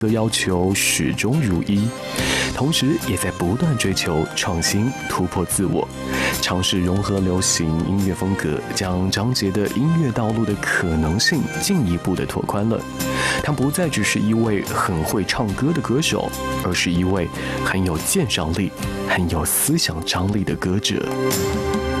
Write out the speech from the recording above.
的要求始终如一，同时也在不断追求创新、突破自我，尝试融合流行音乐风格，将张杰的音乐道路的可能性进一步的拓宽了。他不再只是一位很会唱歌的歌手，而是一位很有鉴赏力、很有思想张力的歌者。